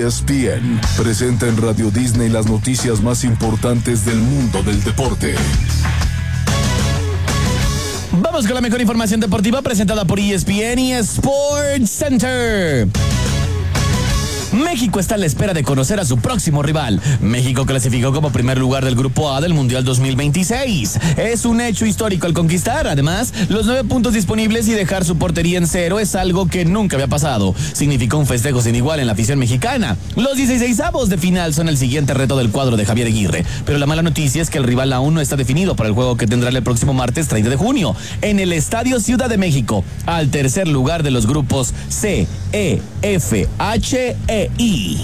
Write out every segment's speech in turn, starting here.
ESPN presenta en Radio Disney las noticias más importantes del mundo del deporte. Vamos con la mejor información deportiva presentada por ESPN y Sports Center. México está a la espera de conocer a su próximo rival. México clasificó como primer lugar del Grupo A del Mundial 2026. Es un hecho histórico al conquistar. Además, los 9 puntos disponibles y dejar su portería en cero es algo que nunca había pasado. Significó un festejo sin igual en la afición mexicana. Los 16avos de final son el siguiente reto del cuadro de Javier Aguirre. Pero la mala noticia es que el rival aún no está definido para el juego que tendrá el próximo martes 30 de junio en el Estadio Ciudad de México, al tercer lugar de los grupos C, E, F, H, E, I.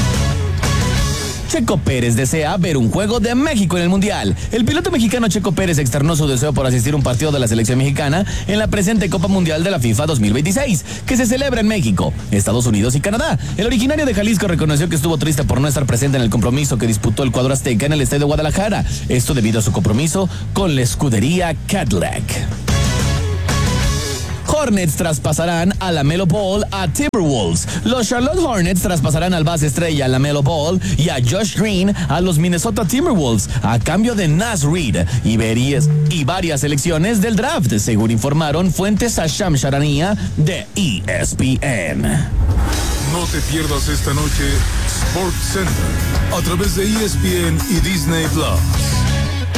Checo Pérez desea ver un juego de México en el Mundial. El piloto mexicano Checo Pérez externó su deseo por asistir a un partido de la selección mexicana en la presente Copa Mundial de la FIFA 2026, que se celebra en México, Estados Unidos y Canadá. El originario de Jalisco reconoció que estuvo triste por no estar presente en el compromiso que disputó el cuadro azteca en el estadio de Guadalajara. Esto debido a su compromiso con la escudería Cadillac. Hornets traspasarán a LaMelo Ball a Timberwolves. Los Charlotte Hornets traspasarán al base estrella LaMelo Ball y a Josh Green a los Minnesota Timberwolves a cambio de Naz Reid y varias selecciones del draft, según informaron fuentes a Shams Charania de ESPN. No te pierdas esta noche Sports Center a través de ESPN y Disney Plus.